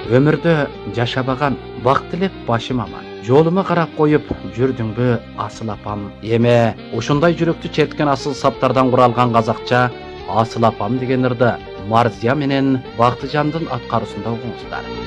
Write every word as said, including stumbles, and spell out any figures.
Өмірді жашабаған бақ тілеп башым аман. Жолыма қарап қойып жүрдің бі асыл апам. Еме, ошындай жүректі черткен асыл саптардан құралған қазақша асыл апам деген ырды Марзия менен Бақтыжандын атқарысында оқыңыздар.